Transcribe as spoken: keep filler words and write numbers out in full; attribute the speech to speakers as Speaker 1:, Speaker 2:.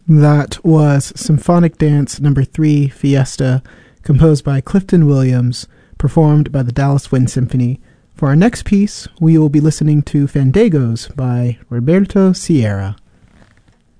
Speaker 1: That was Symphonic Dance Number three, Fiesta, composed by Clifton Williams, performed by the Dallas Wind Symphony. For our next piece, we will be listening to Fandangos by Roberto Sierra.